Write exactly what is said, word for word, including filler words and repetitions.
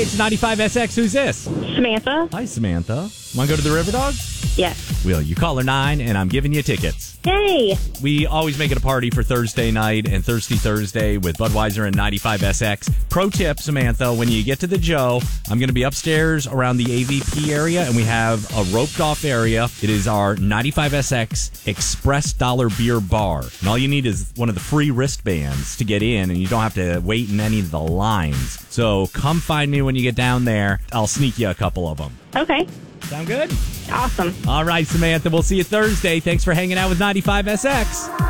Hey, it's ninety-five S X. Who's this? Samantha. Hi, Samantha. Want to go to the River Dogs? Yes. Will, you call her nine, and I'm giving you tickets. Hey. We always make it a party for Thursday night and Thirsty Thursday with Budweiser and ninety-five S X. Pro tip, Samantha, when you get to the Joe, I'm going to be upstairs around the A V P area, and we have a roped-off area. It is our ninety-five S X Express Dollar Beer Bar. And all you need is one of the free wristbands to get in, and you don't have to wait in any of the lines. So come find me when you get down there. I'll sneak you a couple of them. Okay. Sound good? Awesome. All right, Samantha. We'll see you Thursday. Thanks for hanging out with ninety-five S X.